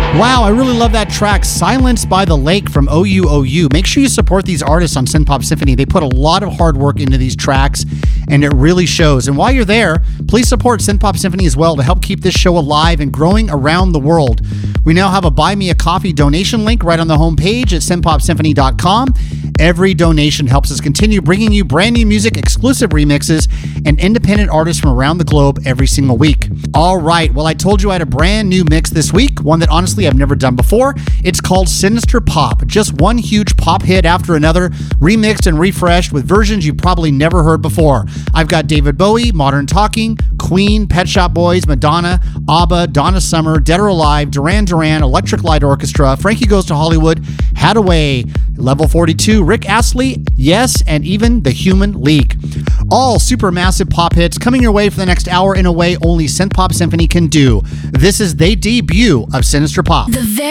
Wow, I really love that track, Silence by the Lake from OUOU. Make sure you support these artists on Synth Pop Symphony. They put a lot of hard work into these tracks, and it really shows. And while you're there, please support Synth Pop Symphony as well to help keep this show alive and growing around the world. We now have a Buy Me a Coffee donation link right on the homepage at synthpopsymphony.com. Every donation helps us continue bringing you brand new music, exclusive remixes, and independent artists from around the globe every single week. All right, well, I told you I had a brand new mix this week, one that honestly I've never done before. It's called Sinister Pop, just one huge pop hit after another, remixed and refreshed with versions you've probably never heard before. I've got David Bowie, Modern Talking, Queen, Pet Shop Boys, Madonna, ABBA, Donna Summer, Dead or Alive, Duran Duran, Electric Light Orchestra, Frankie Goes to Hollywood, Hadaway, Level 42, Rick Astley, Yes, and even The Human League. All super massive pop hits coming your way for the next hour in a way only Synth Pop Symphony can do. This is the debut of Sinister Pop.